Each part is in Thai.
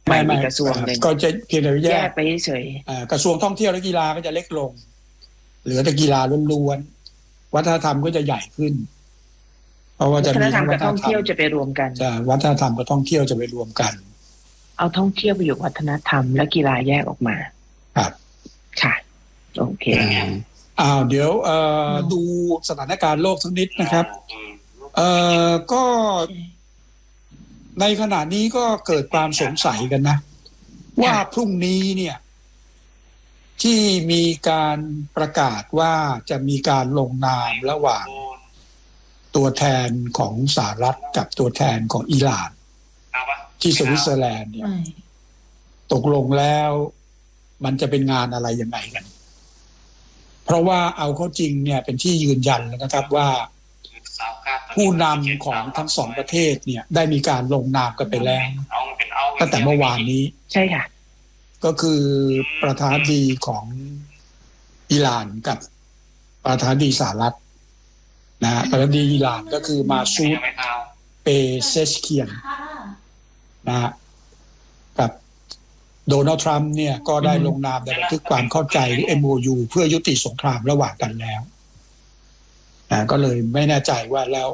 ใหม่ไม่อีกกระทรวงหนึ่งก็จะเพียงแต่แยกไปเฉยกระทรวงท่องเที่ยวและกีฬาก็จะเล็กลงเหลือแต่กีฬาล้วนๆวัฒนธรรมก็จะใหญ่ขึ้นเพราะว่าจะมีทั้งวัฒนธรรมกับท่องเที่ยวจะไปรวมกันวัฒนธรรมกับท่องเที่ยวจะไปรวมกันเอาท่องเที่ยวไปอยู่วัฒนธรรมและกีฬาแยกออกมาครับค่ะโอเคเดี๋ยวดูสถานการณ์โลกสักนิดนะครับก็ในขณะนี้ก็เกิดความสงสัยกันนะว่าพรุ่งนี้เนี่ยที่มีการประกาศว่าจะมีการลงนามระหว่างตัวแทนของสหรัฐกับตัวแทนของอิหร่านที่สวิตเซอร์แลนด์เนี่ยตกลงแล้วมันจะเป็นงานอะไรยังไงกันเพราะว่าเอาเข้าจริงเนี่ยเป็นที่ยืนยันแล้วนะครับว่าผู้นำของทั้งสองประเทศเนี่ยได้มีการลงนามกันไปแล้วตั้งแต่เมื่อวานนี้ใช่ค่ะก็คือประธานาธิบดีของอิหร่านกับประธานาธิบดีสหรัฐนะประธานาธิบดีอิหร่านก็คือมาซูดเปเซชเคียนนะกับโดนัลด์ทรัมป์เนี่ยก็ได้ลงนามในบันทึกความเข้าใจหรือ MOU เพื่อยุติสงครามระหว่างกันแล้วก็เลยไม่แน่ใจว่าแล้ว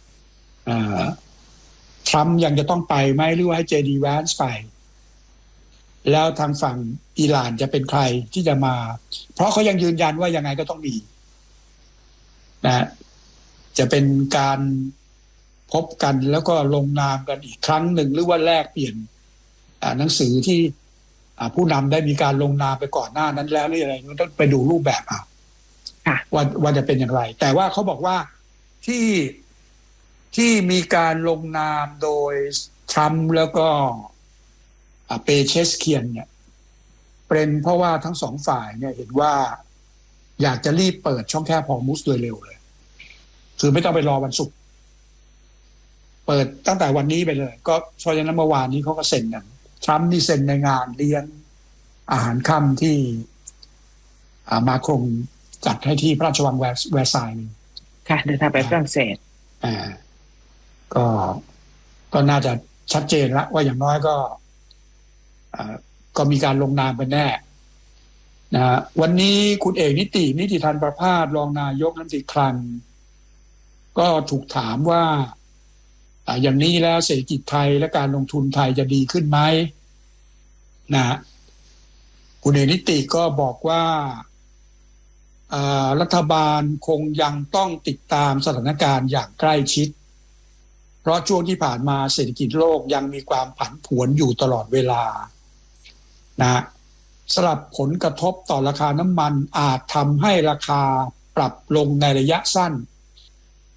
ทรัมป์ยังจะต้องไปไหมหรือว่าให้เจดีแวนซ์ไปแล้วทางฝั่งอิหร่านจะเป็นใครที่จะมาเพราะเขายังยืนยันว่ายังไงก็ต้องมีนะจะเป็นการพบกันแล้วก็ลงนามกันอีกครั้งหนึ่งหรือว่าแลกเปลี่ยนหนังสือที่ผู้นำได้มีการลงนามไปก่อนหน้านั้นแล้วหรืออะไรต้องไปดูรูปแบบว่าจะเป็นอย่างไรแต่ว่าเขาบอกว่าที่มีการลงนามโดยทรัมป์แล้วก็เปเชสเคียนเนี่ยเป็นเพราะว่าทั้งสองฝ่ายเนี่ยเห็นว่าอยากจะรีบเปิดช่องแคบฮอร์มุซโดยเร็วเลยคือไม่ต้องไปรอวันศุกร์เปิดตั้งแต่วันนี้ไปเลยก็เพราะฉะนั้นเมื่อวานนี้เขาก็เซ็นกันทรัมป์นี่เซ็นในงานเลี้ยงอาหารค่ำที่มาครงจัดให้ที่พระราชวังแวร์ซายน์ค่ะเดินทางไปฝรั่งเศสก็น่าจะชัดเจนแล้วว่าอย่างน้อยก็มีการลงนามกันแน่นะวันนี้คุณเอกนิติธันประภาสรองนายกรัฐมนตรีคลังก็ถูกถามว่าอย่างนี้แล้วเศรษฐกิจไทยและการลงทุนไทยจะดีขึ้นไหมนะคุณเอกนิติก็บอกว่ารัฐบาลคงยังต้องติดตามสถานการณ์อย่างใกล้ชิดเพราะช่วงที่ผ่านมาเศรษฐกิจโลกยังมีความผันผวนอยู่ตลอดเวลานะสำหรับผลกระทบต่อราคาน้ำมันอาจทำให้ราคาปรับลงในระยะสั้น